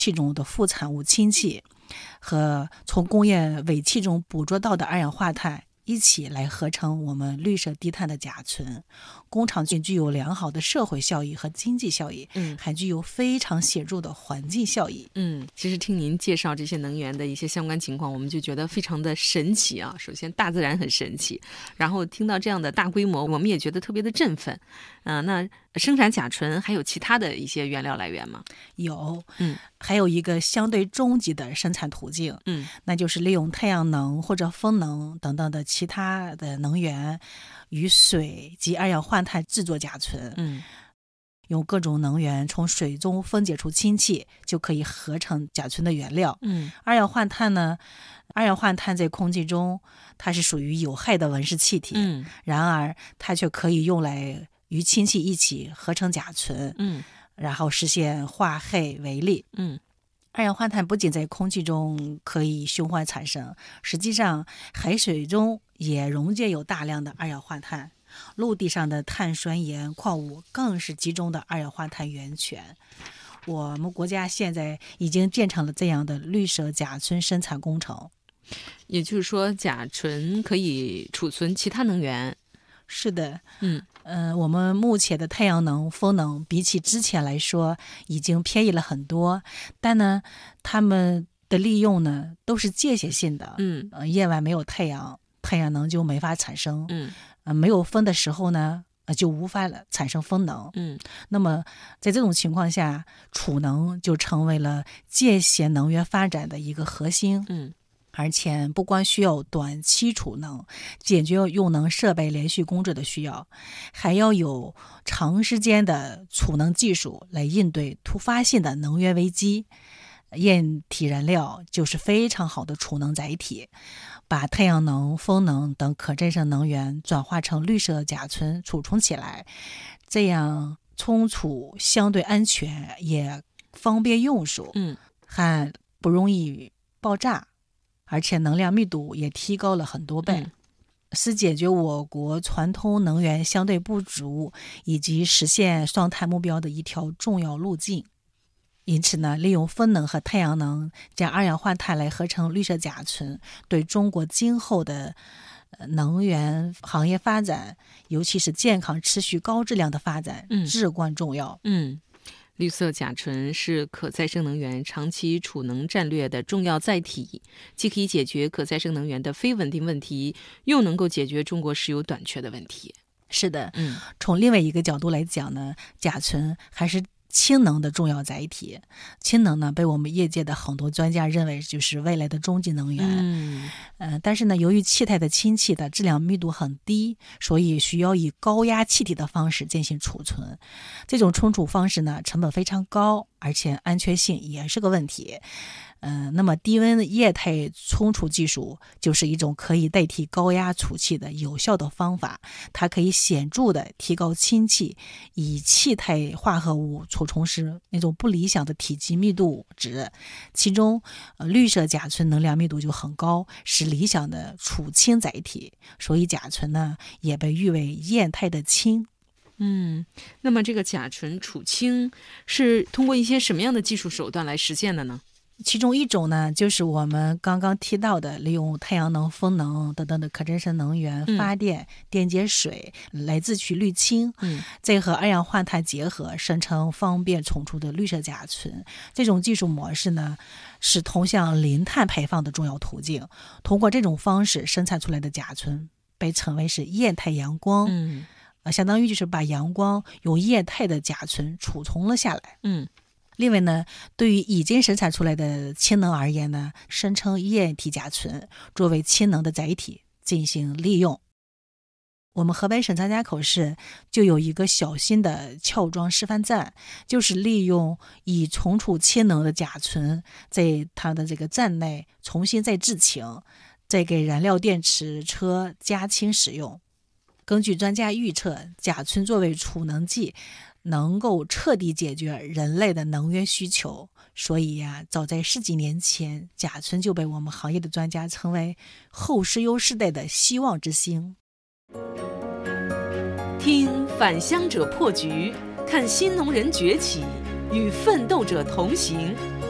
气中的副产物氢气和从工业尾气中捕捉到的二氧化碳一起来合成我们绿色低碳的甲醇。工厂仅具有良好的社会效益和经济效益，还具有非常显著的环境效益。 其实听您介绍这些能源的一些相关情况，我们就觉得非常的神奇啊。首先大自然很神奇，然后听到这样的大规模，我们也觉得特别的振奋。那生产甲醇还有其他的一些原料来源吗？ 有，还有一个相对终极的生产途径，那就是利用太阳能或者风能等等的其他的能源与水及二氧化碳制作甲醇。用各种能源从水中分解出氢气，就可以合成甲醇的原料。二氧化碳呢？二氧化碳在空气中，它是属于有害的温室气体，然而它却可以用来与氢气一起合成甲醇，然后实现化害为利。二氧化碳不仅在空气中可以循环产生，实际上海水中也溶解有大量的二氧化碳。陆地上的碳酸盐矿物更是集中的二氧化碳源泉。我们国家现在已经建成了这样的绿色甲醇生产工程。 也就是说，甲醇可以储存其他能源。 是的，我们目前的太阳能、风能比起之前来说已经便宜了很多，但呢，它们的利用呢都是间歇性的。夜晚没有太阳，太阳能就没法产生。没有风的时候呢，就无法产生风能。那么在这种情况下，储能就成为了间歇能源发展的一个核心。而且不光需要短期储能，解决用能设备连续工作的需要，还要有长时间的储能技术来应对突发性的能源危机。液体燃料就是非常好的储能载体，把太阳能、风能等可再生能源转化成绿色甲醇储存起来，这样存储相对安全，也方便用数，还不容易爆炸，而且能量密度也提高了很多倍，是解决我国传统能源相对不足以及实现双碳目标的一条重要路径。因此呢，利用风能和太阳能将二氧化碳来合成绿色甲醇，对中国今后的能源行业发展，尤其是健康持续高质量的发展，至关重要。 绿色甲醇是可再生能源长期储能战略的重要载体，既可以解决可再生能源的非稳定问题，又能够解决中国石油短缺的问题。 是的，从另外一个角度来讲呢，甲醇还是氢能的重要载体。氢能呢，被我们业界的很多专家认为就是未来的终极能源。但是呢，由于气态的氢气的质量密度很低，所以需要以高压气体的方式进行储存。这种存储方式呢，成本非常高，而且安全性也是个问题。那么低温液态存储技术就是一种可以代替高压储气的有效的方法，它可以显著的提高氢气以气态化合物储存时那种不理想的体积密度值，其中绿色甲醇能量密度就很高，是理想的储氢载体，所以甲醇呢也被誉为液态的氢。 那么这个甲醇储氢是通过一些什么样的技术手段来实现的呢？ 其中一种呢，就是我们刚刚提到的利用太阳能、风能等等的可再生能源发电、电解水来自取氯氢，再和二氧化碳结合，生成方便存储的绿色甲醇。这种技术模式呢，是通向零碳排放的重要途径。通过这种方式生产出来的甲醇被称为是液态阳光，相当于就是把阳光用液态的甲醇储存了下来。另外呢，对于已经生产出来的氢能而言呢，生成液体甲醇作为氢能的载体进行利用。我们河北省张家口市就有一个小型的撬桩示范站，就是利用已存储氢能的甲醇，在它的这个站内重新再制氢，再给燃料电池车加氢使用。根据专家预测，甲醇作为储能剂能够彻底解决人类的能源需求，所以呀，早在10几年前，甲醇就被我们行业的专家称为后石油时代的希望之星。 听返乡者破局，看新农人崛起，与奋斗者同行。